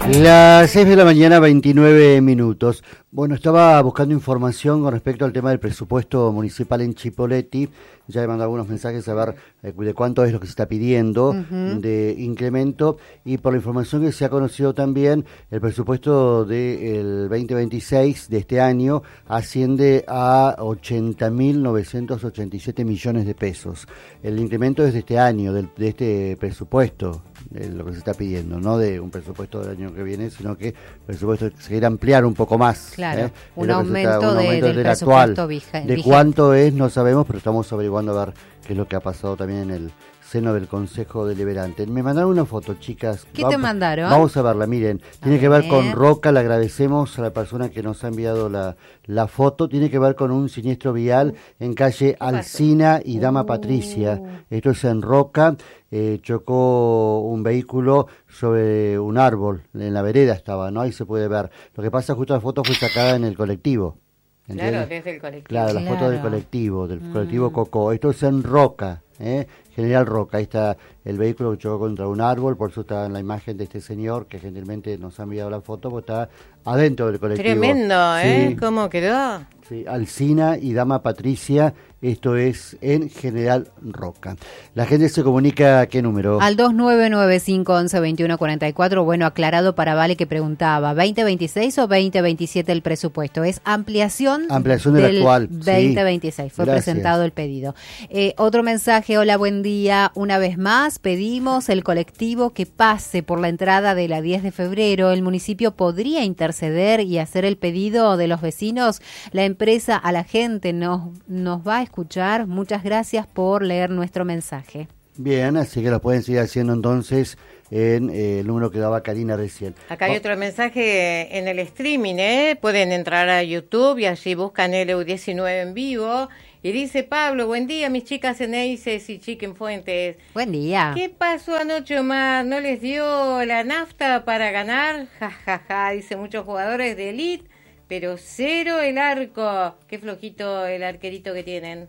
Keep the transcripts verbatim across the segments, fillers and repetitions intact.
Las seis de la mañana, veintinueve minutos. Bueno, estaba buscando información con respecto al tema del presupuesto municipal en Chipoleti. Ya he mandado algunos mensajes a ver eh, de cuánto es lo que se está pidiendo uh-huh. de incremento. Y por la información que se ha conocido también, el presupuesto del veinte veintiséis de este año asciende a ochenta mil novecientos ochenta y siete millones de pesos. El incremento es de este año, del, de este presupuesto, de lo que se está pidiendo, no de un presupuesto del año que viene, sino que el presupuesto se quiere ampliar un poco más. Claro, ¿eh? un, aumento está, un de, aumento del, del presupuesto actual. vigente. De cuánto es no sabemos, pero estamos averiguando a ver qué es lo que ha pasado también en el seno del Consejo Deliberante. Me mandaron una foto, chicas. ¿Qué vamos, te mandaron? Vamos a verla, miren. Tiene a que ver. ver con Roca, le agradecemos a la persona que nos ha enviado la, la foto. Tiene que ver con un siniestro vial en calle Alsina y Dama uh. Patricia. Esto es en Roca. Eh, chocó un vehículo sobre un árbol, en la vereda estaba, ¿no? Ahí se puede ver. Lo que pasa, justo la foto fue sacada en el colectivo. ¿Entiendes? Claro, desde el colectivo. Claro, la claro. foto del colectivo, del mm. colectivo Cocó. Esto es en Roca, ¿eh? General Roca. Ahí está el vehículo que chocó contra un árbol, por eso está en la imagen de este señor, que gentilmente nos ha enviado la foto, porque está adentro del colectivo. Tremendo, ¿eh? Sí. ¿Cómo quedó? Sí, Alsina y Dama Patricia, esto es en General Roca. La gente se comunica, ¿a qué número? Al dos nueve nueve cinco once veintiuno cuarenta y cuatro, bueno, aclarado para Vale que preguntaba, ¿veinte veintiséis o veinte veintisiete el presupuesto? Es ampliación, ampliación del, del actual. veinte veintiséis, sí. Fue Gracias. Presentado el pedido. Eh, otro mensaje, hola, buen día. Una vez más, pedimos el colectivo que pase por la entrada de la diez de febrero. El municipio podría interceder y hacer el pedido de los vecinos. La empresa a la gente nos, nos va a escuchar. Muchas gracias por leer nuestro mensaje. Bien, así que lo pueden seguir haciendo entonces en eh, el número que daba Karina recién. Acá hay oh. otro mensaje en el streaming, ¿eh? Pueden entrar a YouTube y allí buscan L U diecinueve en vivo. Y dice Pablo, buen día, mis chicas Eneises y Chicken Fuentes. Buen día. ¿Qué pasó anoche, Omar? ¿No les dio la nafta para ganar? Ja, ja, ja, dice muchos jugadores de elite, pero cero el arco. Qué flojito el arquerito que tienen.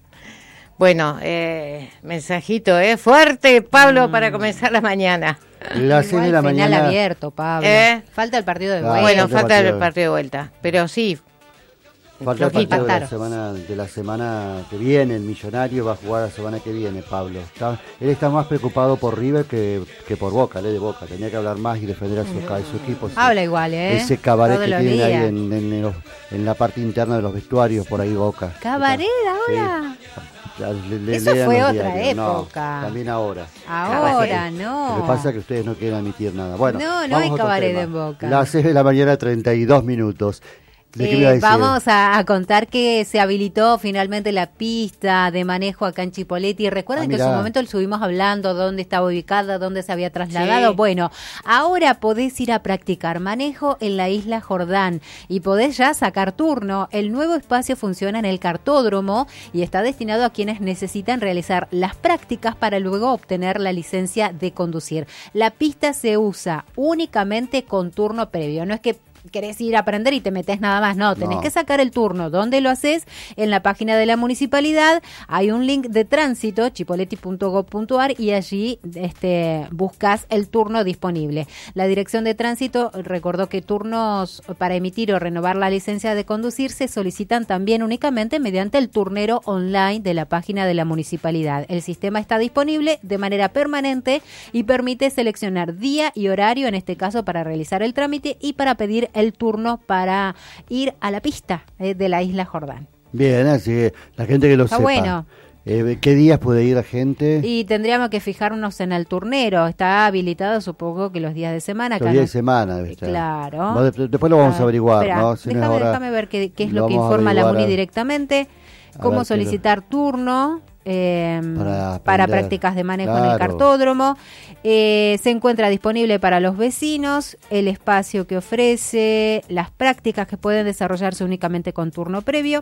Bueno, eh, mensajito, ¿eh? Fuerte, Pablo, mm. para comenzar la mañana. La seis de la final mañana. abierto, Pablo. ¿Eh? Falta el partido de claro, vuelta. Bueno, falta falta el el partido de vuelta, pero sí. Falta el partido de la, semana, de la semana que viene, el Millonario va a jugar la semana que viene, Pablo. Está, él está más preocupado por River que, que por Boca, le de Boca. Tenía que hablar más y defender a su, a su equipo. Habla igual, ¿eh? Ese cabaret Todos que tienen días. ahí en, en, en, los, en la parte interna de los vestuarios, por ahí Boca. ¿Cabaret ahora? Sí. Le, le, Eso fue otra diarios. época. No, también ahora. Ahora no. Lo que pasa es que ustedes no quieren admitir nada. Bueno, no, no hay cabaret en Boca. Las seis de la mañana, treinta y dos minutos. Eh, vamos a, a contar que se habilitó finalmente la pista de manejo acá en Chipoleti. Recuerden ah, que en su momento lo estuvimos hablando dónde estaba ubicada, dónde se había trasladado. Sí. Bueno, ahora podés ir a practicar manejo en la isla Jordán y podés ya sacar turno. El nuevo espacio funciona en el cartódromo y está destinado a quienes necesitan realizar las prácticas para luego obtener la licencia de conducir. La pista se usa únicamente con turno previo. No es que querés ir a aprender y te metes nada más, no, tenés no. que sacar el turno. ¿Dónde lo haces? En la página de la municipalidad hay un link de tránsito, chipoleti punto gob punto ar, y allí este, buscas el turno disponible. La dirección de tránsito recordó que turnos para emitir o renovar la licencia de conducir se solicitan también únicamente mediante el turnero online de la página de la municipalidad. El sistema está disponible de manera permanente y permite seleccionar día y horario, en este caso para realizar el trámite y para pedir el turno para ir a la pista eh, de la isla Jordán. Bien, así que la gente que lo Está sepa. Bueno. Eh, ¿Qué días puede ir la gente? Y tendríamos que fijarnos en el turnero. Está habilitado, supongo que los días de semana. Los días de semana debe estar. Claro. Bueno, de, después lo vamos a averiguar, Espera, ¿no? Si déjame, no es ahora, déjame ver qué, qué es lo, lo que informa la MUNI directamente. Cómo solicitar lo... turno. Eh, para, para prácticas de manejo claro. en el cartódromo. Eh, se encuentra disponible para los vecinos el espacio que ofrece, las prácticas que pueden desarrollarse únicamente con turno previo.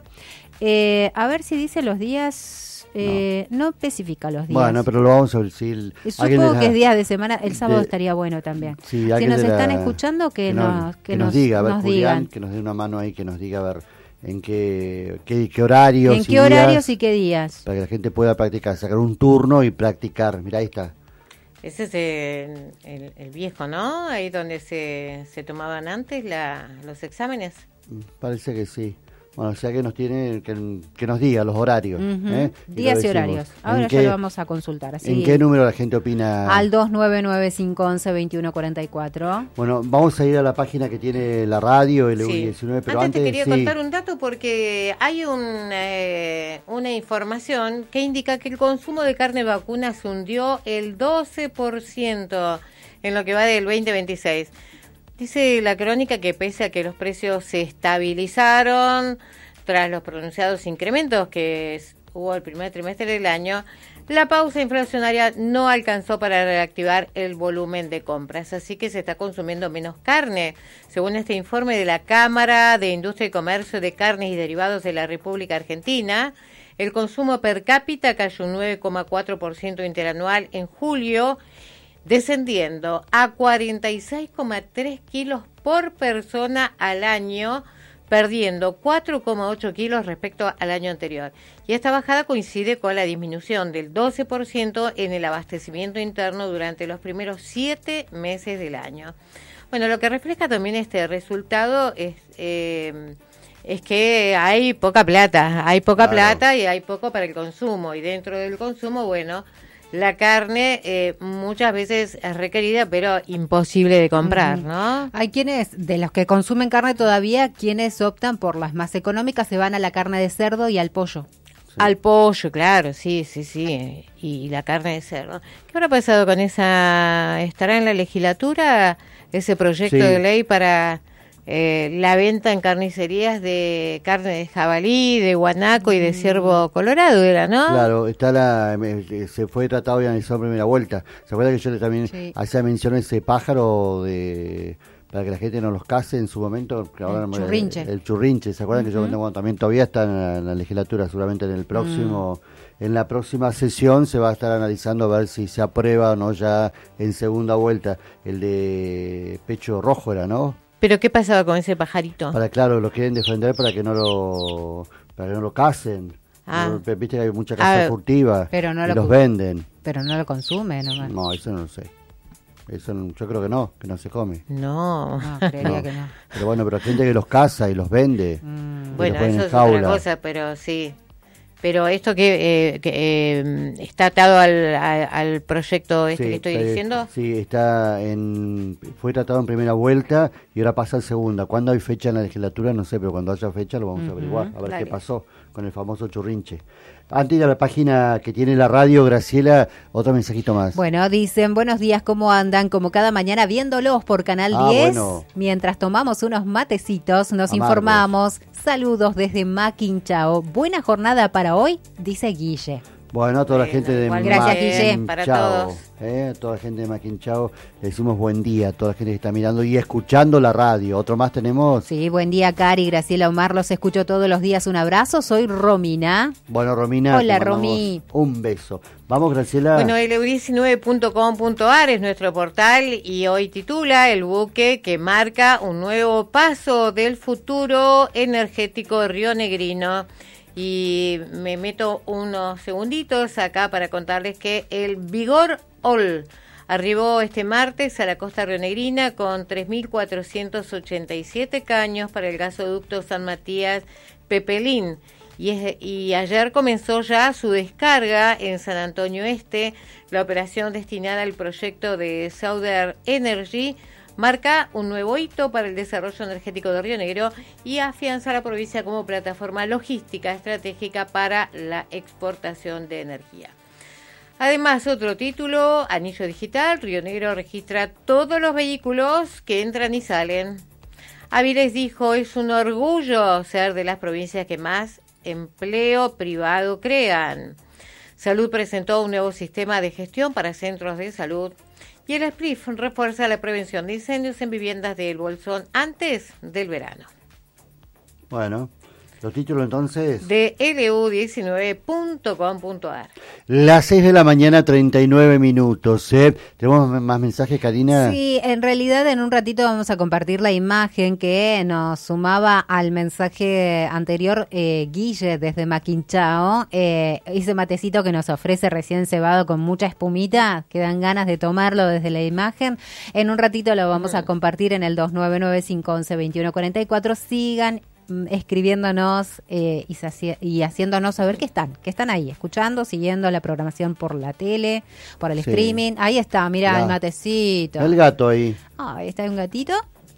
Eh, a ver si dice los días. Eh, no. no especifica los días. Bueno, pero lo vamos a decir. Supongo que es días de semana. El sábado de, estaría bueno también. Sí, si nos están la, escuchando, que, que, nos, que, que nos, nos diga, a ver, nos Julián, digan. Que nos dé una mano ahí, que nos diga, a ver. ¿En qué, qué, qué horarios? ¿En qué horarios y qué días? Para que la gente pueda practicar, sacar un turno y practicar. Mirá, ahí está. Ese es el, el, el viejo, ¿no? Ahí donde se, se tomaban antes la, los exámenes. Parece que sí. Bueno, o sea que nos tiene que, que nos diga los horarios. Uh-huh. ¿eh? Y días y horarios. Ahora ya qué, lo vamos a consultar. Así. ¿En qué número la gente opina? Al dos nueve nueve cinco once veintiuno cuarenta y cuatro. Bueno, vamos a ir a la página que tiene la radio, el E U diecinueve, sí. pero antes... antes... te quería sí. contar un dato porque hay un, eh, una información que indica que el consumo de carne vacuna se hundió el doce por ciento en lo que va del veinte veintiséis. Dice la crónica que pese a que los precios se estabilizaron tras los pronunciados incrementos que hubo el primer trimestre del año, la pausa inflacionaria no alcanzó para reactivar el volumen de compras, así que se está consumiendo menos carne. Según este informe de la Cámara de Industria y Comercio de Carnes y Derivados de la República Argentina, el consumo per cápita cayó un nueve coma cuatro por ciento interanual en julio, descendiendo a cuarenta y seis coma tres kilos por persona al año, perdiendo cuatro coma ocho kilos respecto al año anterior. Y esta bajada coincide con la disminución del doce por ciento en el abastecimiento interno durante los primeros siete meses del año. Bueno, lo que refleja también este resultado es, eh, es que hay poca plata, hay poca claro. plata y hay poco para el consumo. Y dentro del consumo, bueno... La carne eh, muchas veces es requerida, pero imposible de comprar, uh-huh. ¿no? Hay quienes, de los que consumen carne todavía, quienes optan por las más económicas, se van a la carne de cerdo y al pollo. Sí. Al pollo, claro, sí, sí, sí, y, y la carne de cerdo. ¿Qué habrá pasado con esa? ¿Estará en la legislatura ese proyecto sí. de ley para... Eh, la venta en carnicerías de carne de jabalí, de guanaco y de ciervo colorado era, ¿no? Claro, está la se fue tratado y analizado en primera vuelta. ¿Se acuerda que yo también sí. hacía mención a ese pájaro de para que la gente no los case en su momento? Que ahora el churrinche. El, el churrinche, ¿se acuerdan uh-huh. que yo bueno, también todavía está en la, en la legislatura, seguramente en el próximo... Mm. En la próxima sesión se va a estar analizando a ver si se aprueba o no ya en segunda vuelta. El de pecho rojo era, ¿no? ¿Pero qué pasaba con ese pajarito? Para, claro, lo quieren defender para que no lo para que no lo casen. Ah. No, viste que hay mucha casa ah, furtiva pero no y lo los venden. Pero no lo consumen, nomás. No, eso no lo sé. Eso no, yo creo que no, que no se come. No, no creería no. que no. Pero bueno, pero hay gente que los caza y los vende. Mm. Bueno, eso es jaula. Otra cosa, pero sí. Pero esto que, eh, que eh, está atado al, al, al proyecto este sí, que estoy está, diciendo. Sí, está en fue tratado en primera vuelta y ahora pasa en segunda. ¿Cuándo hay fecha en la legislatura? No sé, pero cuando haya fecha lo vamos uh-huh, a averiguar, a ver dale. qué pasó con el famoso churrinche. Antes de ir a la página que tiene la radio, Graciela, otro mensajito más. Bueno, dicen, buenos días, ¿cómo andan? Como cada mañana viéndolos por Canal ah, diez, bueno. mientras tomamos unos matecitos, nos Amargos. informamos. Saludos desde Maquinchao. Buena jornada para hoy, dice Guille. Bueno, a toda la gente de Gracias, Guille. Para todos. Eh, a toda la gente de Maquinchao le decimos buen día, a toda la gente que está mirando y escuchando la radio. ¿Otro más tenemos? Sí, buen día, Cari, Graciela, Omar, los escucho todos los días. Un abrazo, soy Romina. Bueno, Romina. Hola, Romi. Un beso. Vamos, Graciela. Bueno, el E U diecinueve punto com punto a r es nuestro portal y hoy titula El buque que marca un nuevo paso del futuro energético rionegrino. Y me meto unos segunditos acá para contarles que el Vigor All arribó este martes a la costa rionegrina con tres mil cuatrocientos ochenta y siete caños para el gasoducto San Matías Pepelín. Y, es, y ayer comenzó ya su descarga en San Antonio Este. La operación destinada al proyecto de Southern Energy marca un nuevo hito para el desarrollo energético de Río Negro y afianza a la provincia como plataforma logística estratégica para la exportación de energía. Además, otro título, Anillo Digital, Río Negro registra todos los vehículos que entran y salen. Áviles dijo, es un orgullo ser de las provincias que más empleo privado crean. Salud presentó un nuevo sistema de gestión para centros de salud. Y el S P R I F refuerza la prevención de incendios en viviendas del Bolsón antes del verano. Bueno, Los títulos entonces. De L U diecinueve punto com punto a r. Las seis de la mañana, treinta y nueve minutos. ¿eh? ¿Tenemos más mensajes, Karina? Sí, en realidad en un ratito vamos a compartir la imagen que nos sumaba al mensaje anterior eh, Guille desde Maquinchao. Eh, ese matecito que nos ofrece recién cebado con mucha espumita, que dan ganas de tomarlo desde la imagen. En un ratito lo vamos a compartir en el dos nueve nueve, cinco once, veintiuno cuarenta y cuatro. Sigan escribiéndonos eh, y, saci- y haciéndonos saber que están, que están ahí, escuchando, siguiendo la programación por la tele, por el sí. streaming. Ahí está, mira ya. El matecito. El gato ahí. Ah, ahí está un gatito.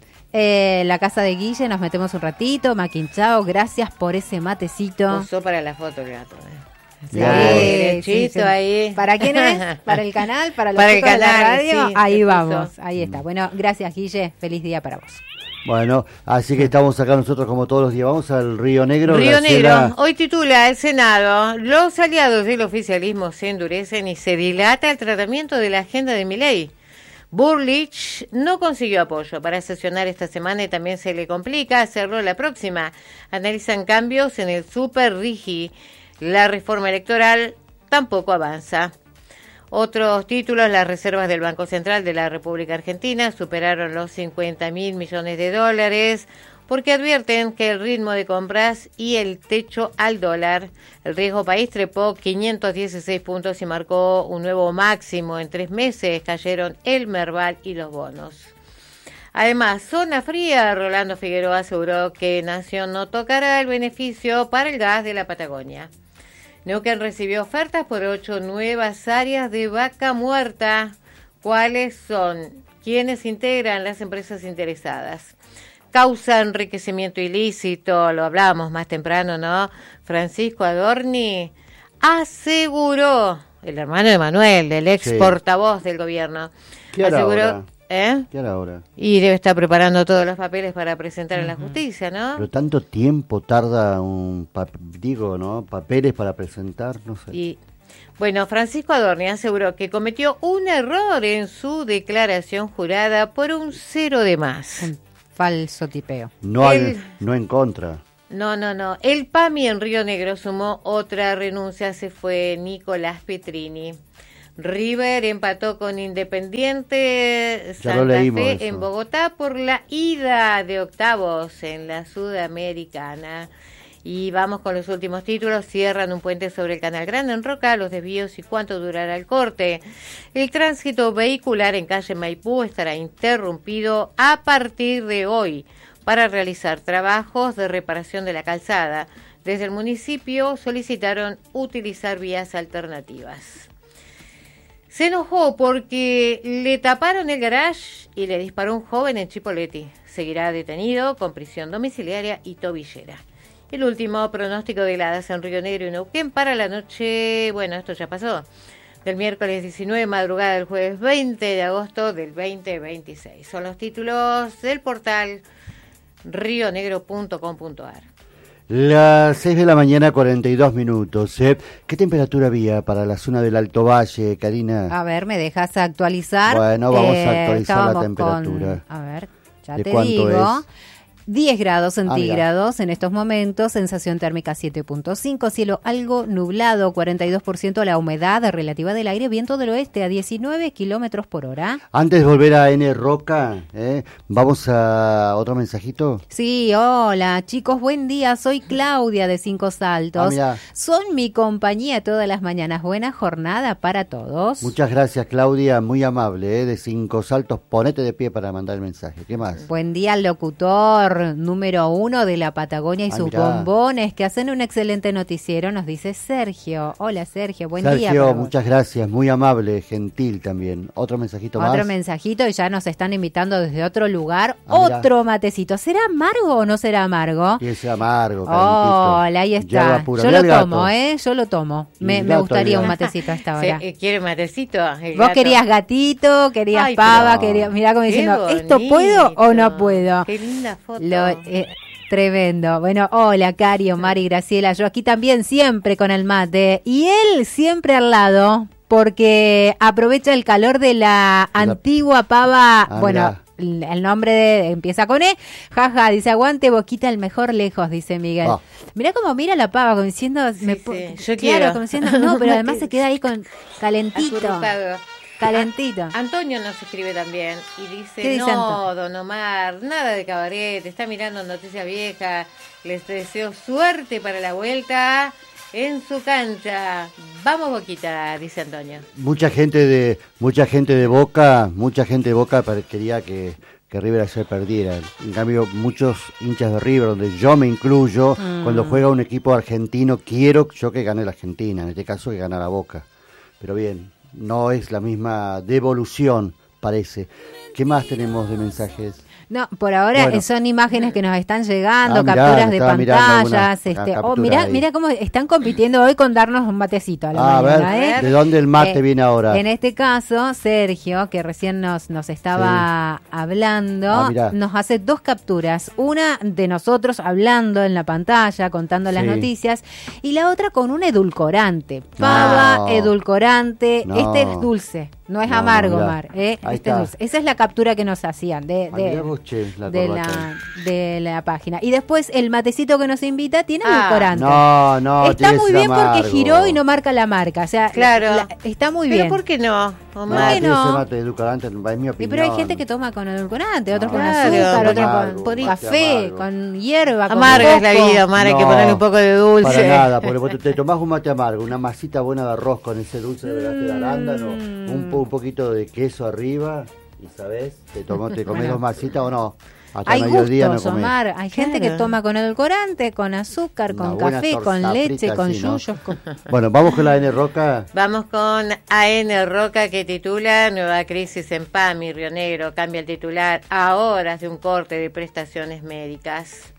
Eh, la casa de Guille, nos metemos un ratito. Maquinchao, gracias por ese matecito. Usó para la foto el gato. Eh. Sí, sí, sí, sí. Ahí. ¿Para quién es? ¿Para el canal? ¿Para, para el canal, de la radio? Sí, ahí vamos, puso. Ahí está. Bueno, gracias Guille, feliz día para vos. Bueno, así que estamos acá nosotros como todos los días. Vamos al Río Negro. Río Graciela. Negro. Hoy titula el Senado. Los aliados del oficialismo se endurecen y se dilata el tratamiento de la agenda de Milei. Burlich no consiguió apoyo para sesionar esta semana y también se le complica hacerlo la próxima. Analizan cambios en el Super Rigi. La reforma electoral tampoco avanza. Otros títulos, las reservas del Banco Central de la República Argentina superaron los cincuenta mil millones de dólares porque advierten que el ritmo de compras y el techo al dólar, el riesgo país trepó quinientos dieciséis puntos y marcó un nuevo máximo. En tres meses cayeron el Merval y los bonos. Además, zona fría, Rolando Figueroa aseguró que Nación no tocará el beneficio para el gas de la Patagonia. Neuquén recibió ofertas por ocho nuevas áreas de vaca muerta. ¿Cuáles son? ¿Quiénes integran las empresas interesadas? Causa enriquecimiento ilícito, lo hablábamos más temprano, ¿no? Francisco Adorni aseguró, el hermano de Manuel, el ex sí. portavoz del gobierno, ¿Qué hará aseguró... ahora? ¿Eh? ¿Qué hará ahora? Y debe estar preparando todos los papeles para presentar uh-huh. en la justicia, ¿no? Pero tanto tiempo tarda un, pa- digo, ¿no? Papeles para presentar, no sé. Y bueno, Francisco Adorni aseguró que cometió un error en su declaración jurada por un cero de más. Un falso tipeo. No, El... al, no en contra. No, no, no. El P A M I en Río Negro sumó otra renuncia, se fue Nicolás Petrini. River empató con Independiente Santa Fe eso. en Bogotá por la ida de octavos en la Sudamericana. Y vamos con los últimos títulos. Cierran un puente sobre el Canal Grande en Roca, los desvíos y cuánto durará el corte. El tránsito vehicular en calle Maipú estará interrumpido a partir de hoy para realizar trabajos de reparación de la calzada. Desde el municipio solicitaron utilizar vías alternativas. Se enojó porque le taparon el garage y le disparó un joven en Chipoleti. Seguirá detenido con prisión domiciliaria y tobillera. El último pronóstico de heladas en Río Negro y Neuquén para la noche, bueno, esto ya pasó, del miércoles diecinueve, madrugada del jueves veinte de agosto del veinte veintiséis. Son los títulos del portal río negro punto com punto a r. Las seis de la mañana, cuarenta y dos minutos. ¿eh? ¿Qué temperatura había para la zona del Alto Valle, Karina? A ver, ¿me dejas actualizar? Bueno, vamos eh, a actualizar la temperatura. Con, a ver, ya ¿De te cuánto digo. Es? diez grados centígrados ah, en estos momentos, sensación térmica siete punto cinco, cielo algo nublado, cuarenta y dos por ciento la humedad relativa del aire, viento del oeste a diecinueve kilómetros por hora. Antes de volver a N Roca, ¿eh? ¿vamos a otro mensajito? Sí, hola chicos, buen día, soy Claudia de Cinco Saltos. Ah, son mi compañía todas las mañanas, buena jornada para todos. Muchas gracias Claudia, muy amable, ¿eh? de Cinco Saltos, ponete de pie para mandar el mensaje, ¿qué más? Buen día locutor número uno de la Patagonia y ah, sus mirá. bombones, que hacen un excelente noticiero, nos dice Sergio. Hola Sergio, buen Sergio, día. Sergio, muchas gracias, muy amable, gentil también. Otro mensajito otro más. Otro mensajito y ya nos están invitando desde otro lugar. Ah, otro mirá. matecito. ¿Será amargo o no será amargo? Sí, es amargo, calentito. Hola, ahí está. Yo mirá lo tomo, ¿eh? Yo lo tomo. Me, me gustaría un matecito a esta hora. ¿Sí? ¿Quiere matecito? Vos gato. querías gatito, querías Ay, pava, querías... Mirá como diciendo, bonito. ¿esto puedo o no puedo? Qué linda foto. Lo, eh, tremendo. Bueno, hola, Cari, Omar y Graciela. Yo aquí también siempre con el mate. Y él siempre al lado, porque aprovecha el calor de la, la... antigua pava. Ah, bueno, mirá. el nombre de, empieza con E, jaja, dice aguante Boquita el mejor lejos, dice Miguel. Oh. Mirá cómo mira la pava, como diciendo, sí, me, sí, yo claro, quiero. Como diciendo, no, pero además se queda ahí con calentito. Acurrucado. Calentito. A- Antonio nos escribe también y dice, ¿Qué dice no, Antonio? don Omar, nada de cabaret, está mirando Noticias Viejas, les deseo suerte para la vuelta en su cancha. Vamos Boquita, dice Antonio. Mucha gente de mucha gente de Boca, mucha gente de Boca quería que, que River ayer perdiera. En cambio, muchos hinchas de River, donde yo me incluyo, mm. cuando juega un equipo argentino, quiero yo que gane la Argentina, en este caso que ganara Boca. Pero bien, no es la misma devolución, parece. ¿Qué más tenemos de mensajes? No, por ahora bueno. son imágenes que nos están llegando, ah, mirá, capturas de pantallas. Alguna, este, oh, mirá, mirá cómo están compitiendo hoy con darnos un matecito a la ah, mañana. A ver, ¿eh? ¿de dónde el mate eh, viene ahora? En este caso, Sergio, que recién nos, nos estaba sí. hablando, ah, nos hace dos capturas. Una de nosotros hablando en la pantalla, contando sí. las noticias, y la otra con un edulcorante. Pava, no, edulcorante. No. Este es dulce. No es no, amargo, no, Mar. ¿eh? Este es Esa es la captura que nos hacían de, de, ah, che, la de, la, de la página. Y después el matecito que nos invita tiene ah, edulcorante. No, no. Está muy bien amargo. Porque giró y no marca la marca. O sea, claro. La, está muy ¿Pero bien. ¿Por qué no? Omar? ¿Por qué no? Mate edulcorante, es mi opinión. Pero hay gente que toma con edulcorante, otros no, con claro, azúcar, otros amargo, con café, amargo. con hierba. Amarga es la vida, Omar, no, hay que ponerle un poco de dulce. Para nada, porque te tomás un mate amargo, una masita buena de arroz con ese dulce de arándano, mm. un, un poquito de queso arriba y sabes, te tomó, te comés dos masitas o no. Hasta hay mediodía gustos, no Omar. Hay claro. gente que toma con edulcorante, con azúcar, con Una café, con leche, con yuyos. ¿No? Con... Bueno, vamos con la A N Roca. Vamos con A N Roca que titula Nueva crisis en PAMI, Río Negro. Cambia el titular a horas de un corte de prestaciones médicas.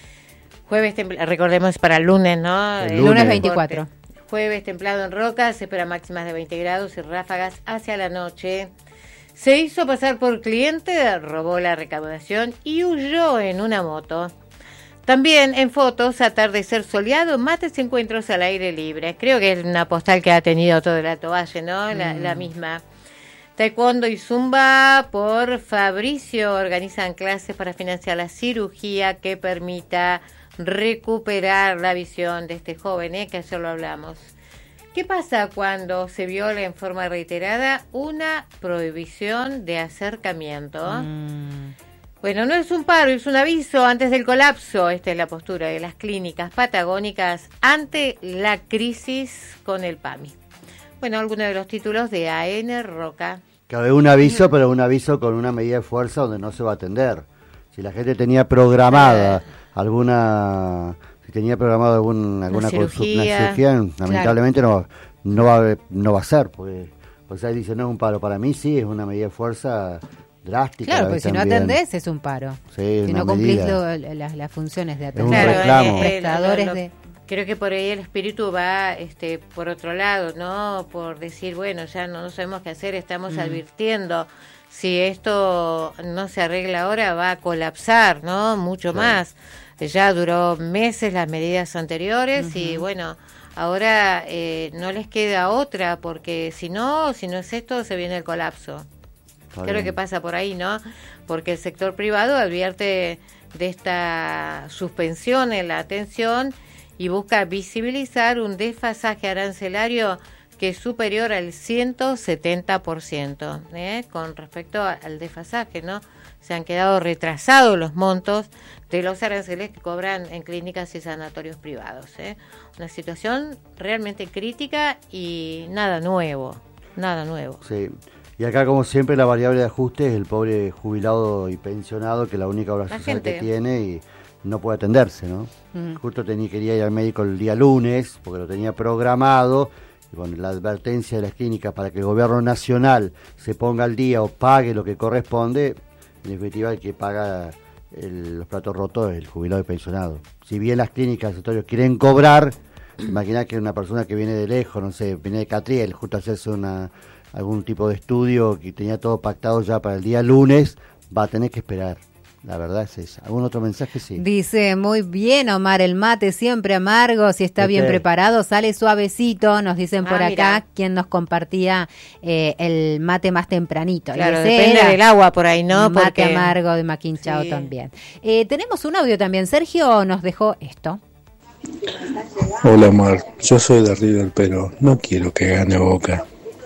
Jueves templado, recordemos para el lunes, ¿no? El lunes, lunes veinticuatro. Jueves templado en Roca, se espera máximas de veinte grados y ráfagas hacia la noche. Se hizo pasar por cliente, robó la recaudación y huyó en una moto. También en fotos, atardecer soleado, mates y encuentros al aire libre. Creo que es una postal que ha tenido todo el Alto Valle, ¿no? La, mm. la misma. Taekwondo y Zumba por Fabricio organizan clases para financiar la cirugía que permita recuperar la visión de este joven, ¿eh? Que ayer lo hablamos. ¿Qué pasa cuando se viola en forma reiterada una prohibición de acercamiento? Mm. Bueno, no es un paro, es un aviso antes del colapso. Esta es la postura de las clínicas patagónicas ante la crisis con el PAMI. Bueno, algunos de los títulos de A N Roca. Cabe un aviso, pero un aviso con una medida de fuerza donde no se va a atender. Si la gente tenía programada alguna... Si tenía programado algún, alguna cirugía, cirugía lamentablemente claro. no, no, va, no va a ser, porque pues ahí dice, no es un paro. Para mí sí, es una medida de fuerza drástica. Claro, porque si no atendés es un paro. Sí, si no cumplís lo, las, las funciones de atender. Es un reclamo. Eh, prestadores de... Creo que por ahí el espíritu va este por otro lado, ¿no? Por decir, bueno, ya no, no sabemos qué hacer, estamos mm. advirtiendo. Si esto no se arregla ahora, va a colapsar, ¿no? Mucho sí. más. Ya duró meses las medidas anteriores uh-huh. y bueno, ahora eh, no les queda otra porque si no, si no es esto, se viene el colapso. Está Creo bien. que pasa por ahí, ¿no? Porque el sector privado advierte de esta suspensión en la atención y busca visibilizar un desfasaje arancelario que es superior al ciento setenta por ciento, ¿eh? Con respecto al desfasaje, ¿no? Se han quedado retrasados los montos de los aranceles que cobran en clínicas y sanatorios privados, ¿eh? Una situación realmente crítica y nada nuevo, nada nuevo. Sí, y acá como siempre la variable de ajuste es el pobre jubilado y pensionado que la única obra la social gente. que tiene y no puede atenderse, ¿no? Mm. Justo tenía, quería ir al médico el día lunes porque lo tenía programado. Y bueno, la advertencia de las clínicas para que el gobierno nacional se ponga al día o pague lo que corresponde, en definitiva el que paga el, los platos rotos es el jubilado y pensionado. Si bien las clínicas y sanatorios quieren cobrar, imagina que una persona que viene de lejos, no sé, viene de Catriel, justo a hacerse una, algún tipo de estudio que tenía todo pactado ya para el día lunes, va a tener que esperar. La verdad es esa. ¿Algún otro mensaje? Sí. Dice, muy bien, Omar, el mate siempre amargo, si está bien preparado, sale suavecito, nos dicen ah, por acá, mira. Quien nos compartía eh, el mate más tempranito. Claro, depende del agua por ahí, ¿no? Mate Porque... amargo de Maquinchao sí. también. Eh, tenemos un audio también, Sergio nos dejó esto. Hola, Omar, yo soy de River, pero no quiero que gane Boca.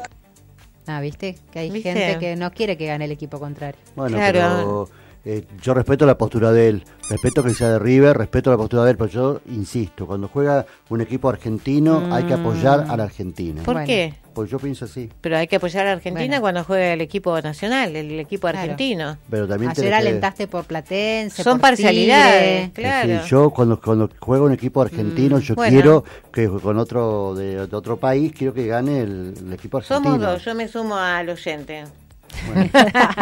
Ah, ¿viste? Que hay ¿Viste? gente que no quiere que gane el equipo contrario. Bueno, claro. pero eh, yo respeto la postura de él, respeto que sea de River, respeto la postura de él, pero yo insisto, cuando juega un equipo argentino mm. hay que apoyar a la Argentina. ¿Por bueno. qué? Pues yo pienso así. Pero hay que apoyar a Argentina bueno. cuando juega el equipo nacional, el equipo claro. argentino. Pero también ayer alentaste por Platense, son por parcialidades, Tigre. claro. Es decir, yo cuando, cuando juega un equipo argentino, mm, yo bueno. quiero que con otro de, de otro país, quiero que gane el, el equipo argentino. Somos dos, yo me sumo al oyente. Bueno,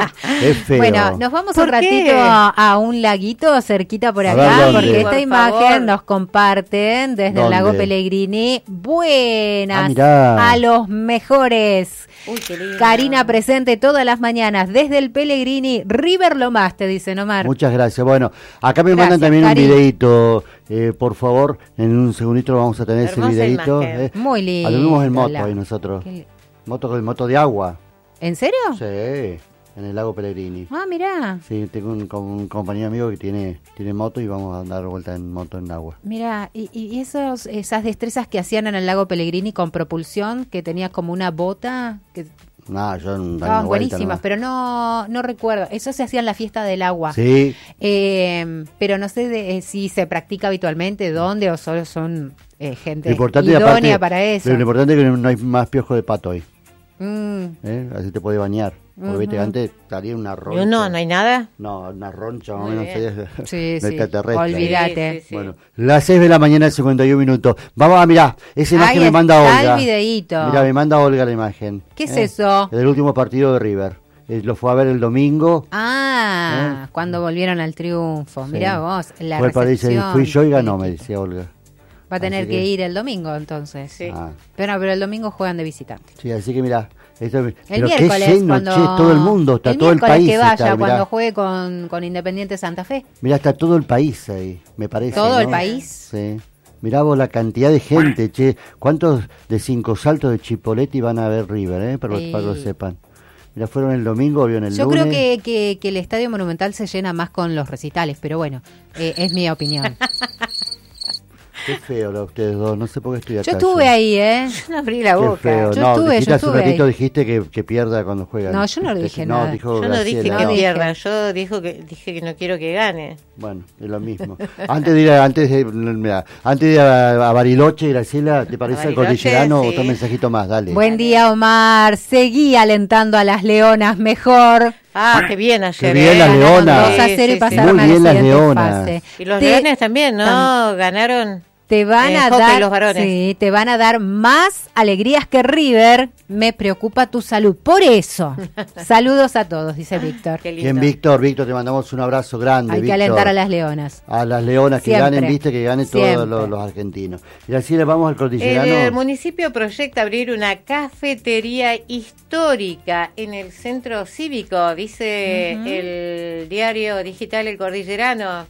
es feo. Bueno, nos vamos un ¿Por ratito a, a un laguito cerquita por A acá, ver, porque esta por imagen favor. nos comparten desde ¿Dónde? el lago Pellegrini. Buenas Ah, mirá. a los mejores. Uy, qué lindo. Karina presente todas las mañanas desde el Pellegrini. River lo más, te dicen, Omar. Muchas gracias. Bueno, acá me Gracias, mandan también Cari. un videíto, eh, por favor, en un segundito lo vamos a tener Hermosa ese videíto. imagen. Eh. Muy lindo. Anduvimos en moto la- ahí nosotros. Qué li- Moto con moto de agua. ¿En serio? Sí, en el lago Pellegrini. Ah, mirá. Sí, tengo un, com- un compañero amigo que tiene tiene moto y vamos a dar vuelta en moto en agua. Mira, y, y esos, esas destrezas que hacían en el lago Pellegrini con propulsión, que tenía como una bota, que Nada, yo no estaban buenísimas, pero no no recuerdo. Eso se hacía en la fiesta del agua. Sí, Eh, pero no sé de, eh, si se practica habitualmente, dónde, o solo son eh, gente lo importante idónea aparte, para eso. pero lo importante es que no hay más piojo de pato hoy, Mm, ¿eh? Así te puede bañar. Porque Ujú. viste, antes estaría una roncha. No, no hay nada. No, una roncha más o Muy menos bien. sería sí, de sí. extraterrestre. Olvídate. Sí, sí, sí. Bueno, las seis de la mañana, cincuenta y un minutos. Vamos a mirar, esa imagen Ahí me manda está Olga. el videíto. Mira, me manda Olga la imagen. ¿Qué es ¿eh? eso? Del último partido de River. Eh, lo fue a ver el domingo. Ah, ¿Eh? cuando volvieron al triunfo. Sí. Mirá vos, la Fue para dice, recepción. fui yo y ganó, me decía Olga. Va a tener Así que... que- ir el domingo entonces. Sí. Ah, Pero, no, pero el domingo juegan de visitante. sí, así que mira. Esto, El pero qué miércoles, lleno, cuando... che, todo el mundo, está el todo el miércoles país. que vaya, está, cuando mirá. juegue con, con Independiente Santa Fe. Mirá, está todo el país ahí, me parece. ¿Todo ¿no? el país? Sí. Mirá vos la cantidad de gente, che. ¿Cuántos de cinco saltos de Chipoleti van a ver River, eh? Para, Sí. para que lo sepan. Mirá, fueron el domingo, vieron el Yo lunes. creo que, que, que el Estadio Monumental se llena más con los recitales, pero bueno, eh, es mi opinión. Qué feo lo de ustedes dos, no sé por qué estoy acá. Yo estuve ahí, ¿eh? No abrí la Qué boca. feo. Yo no, estuve, dijiste yo hace un estuve ratito ahí. dijiste que, que pierda cuando juega. No, yo no le dije nada. Dijo Yo no dije Graciela. que No dije. pierda, yo dijo que, dije que no quiero que gane. Bueno, es lo mismo. Antes de ir a, antes de, mirá, antes de ir a, a Bariloche, Graciela, ¿te parece el Bariloche, cordillerano? sí. Otro mensajito más, dale. Buen día, Omar. Seguí alentando a las leonas mejor. Ah, qué bien ayer. Qué bien ¿eh? las Ganaron leonas. dos a Sí, cero y sí, sí. pasaron Muy a la bien las siguiente leonas. fase. Y los Te- leones también, ¿no? Ganaron. Te van Eh, a hockey, dar, los varones. sí, te van a dar más alegrías que River. Me preocupa tu salud. Por eso, saludos a todos, dice Víctor. Qué lindo. Bien, Víctor, Víctor, te mandamos un abrazo grande, Hay que Víctor. alentar a las leonas. A las leonas que Siempre. ganen, viste, que ganen Siempre. todos los, los argentinos. Y así le vamos al cordillerano. El municipio proyecta abrir una cafetería histórica en el centro cívico, dice Ujú. el diario digital El Cordillerano.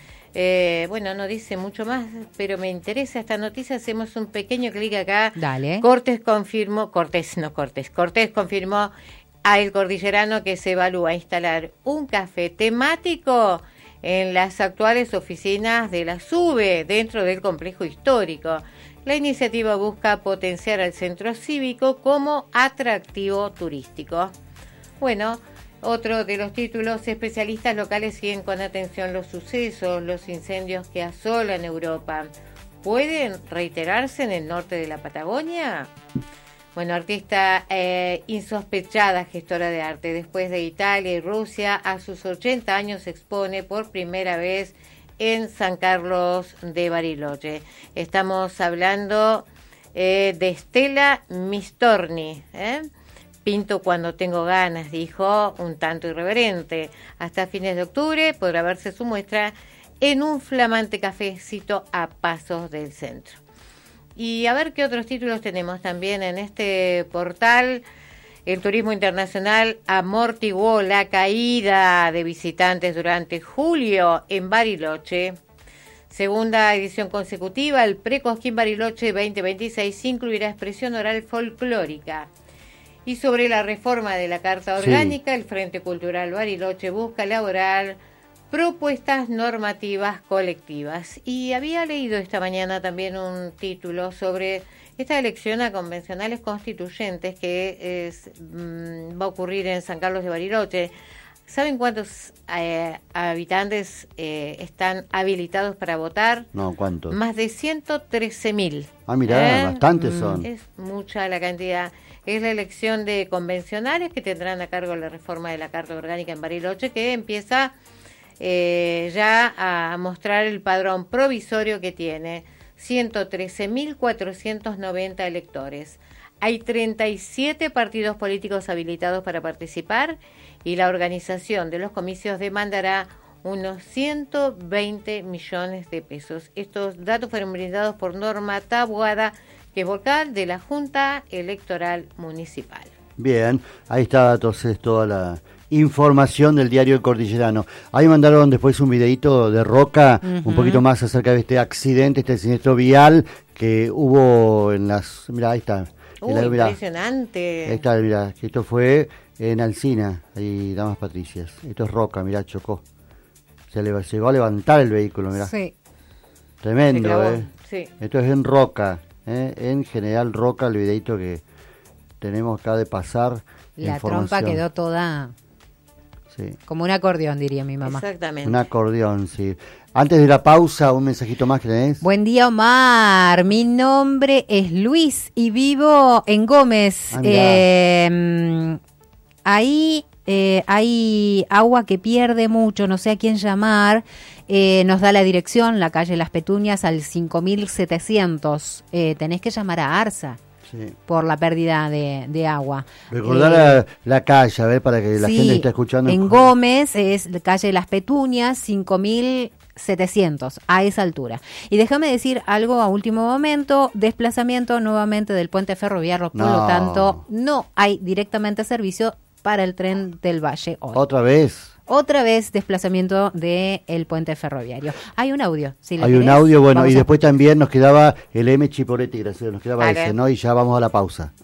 Eh, bueno, no dice mucho más, pero me interesa esta noticia. Hacemos un pequeño clic acá. Dale. Cortés confirmó, Cortés, no Cortés, Cortés confirmó a El Cordillerano que se evalúa instalar un café temático en las actuales oficinas de la SUBE dentro del complejo histórico. La iniciativa busca potenciar al centro cívico como atractivo turístico. Bueno, otro de los títulos: especialistas locales siguen con atención los sucesos, los incendios que asolan Europa. ¿Pueden reiterarse en el norte de la Patagonia? Bueno, artista eh, insospechada gestora de arte. Después de Italia y Rusia, a sus ochenta años se expone por primera vez en San Carlos de Bariloche. Estamos hablando eh, de Stella Mistorni, ¿eh? Pinto cuando tengo ganas, dijo, un tanto irreverente. Hasta fines de octubre podrá verse su muestra en un flamante cafecito a pasos del centro. Y a ver qué otros títulos tenemos también en este portal. El turismo internacional amortiguó la caída de visitantes durante julio en Bariloche. Segunda edición consecutiva, el Precosquín Bariloche veinte veintiséis incluirá expresión oral folclórica. Y sobre la reforma de la Carta Orgánica, sí. el Frente Cultural Bariloche busca elaborar propuestas normativas colectivas. Y había leído esta mañana también un título sobre esta elección a convencionales constituyentes que es, mmm, va a ocurrir en San Carlos de Bariloche. ¿Saben cuántos eh, habitantes eh, están habilitados para votar? No, ¿cuántos? Más de ciento trece mil. Ah, mirá, ¿Eh? bastantes son. Es mucha la cantidad. Es la elección de convencionales que tendrán a cargo la reforma de la Carta Orgánica en Bariloche, que empieza eh, ya a mostrar el padrón provisorio que tiene. ciento trece mil cuatrocientos noventa electores. Hay treinta y siete partidos políticos habilitados para participar y la organización de los comicios demandará unos ciento veinte millones de pesos. Estos datos fueron brindados por Norma Taboada, que es vocal de la Junta Electoral Municipal. Bien, ahí está entonces toda la información del diario El Cordillerano. Ahí mandaron después un videito de Roca, uh-huh. un poquito más acerca de este accidente, este siniestro vial que hubo en las... Mira, ahí está. Uy, el, mirá, impresionante. Ahí está, mira, esto fue en Alsina, ahí Damas Patricias. Esto es Roca, mira, chocó. Se le llegó a levantar el vehículo, mira. Sí. Tremendo, ¿eh? Sí. Esto es en Roca, ¿eh? En General Roca, el videito que tenemos acá de pasar. La trompa quedó toda... Sí. Como un acordeón, diría mi mamá. Exactamente. Un acordeón, sí. Antes de la pausa, un mensajito más que tenés. Buen día, Omar. Mi nombre es Luis y vivo en Gómez. Ah, eh, ahí eh, hay agua que pierde mucho, no sé a quién llamar. Eh, nos da la dirección, la calle Las Petunias, al cinco mil setecientos. Eh, tenés que llamar a ARSA. Sí. Por la pérdida de, de agua. Recordar eh, la, la calle, a ver, para que la sí, gente esté escuchando. En Gómez es la calle Las Petunias, cinco mil setecientos, a esa altura. Y déjame decir algo a último momento, desplazamiento nuevamente del puente ferroviario, por no. lo tanto, no hay directamente servicio para el tren del Valle hoy. ¿Otra vez? Otra vez desplazamiento del puente ferroviario. Hay un audio. Si Hay un audio, bueno, vamos y a... después también nos quedaba el M. Chipoletti, gracias, nos quedaba vale. ese, ¿no? Y ya vamos a la pausa.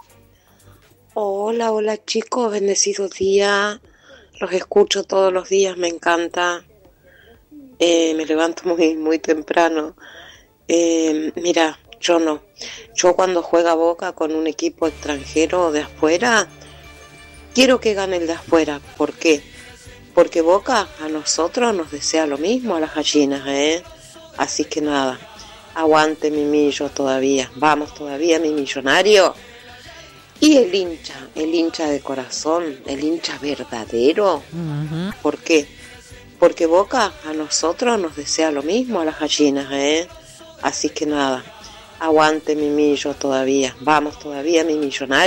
Hola, hola chicos, bendecido día. Los escucho todos los días, me encanta. Eh, me levanto muy, muy temprano. Eh, mira, yo no. Yo cuando juega Boca con un equipo extranjero de afuera, quiero que gane el de afuera. ¿Por qué? Porque Boca a nosotros nos desea lo mismo, a las gallinas, ¿eh? Así que nada, aguante mi millo todavía, vamos todavía mi millonario. Y el hincha, el hincha de corazón, el hincha verdadero, uh-huh. ¿por qué? Porque Boca a nosotros nos desea lo mismo, a las gallinas, ¿eh? Así que nada, aguante mi millo todavía, vamos todavía mi millonario.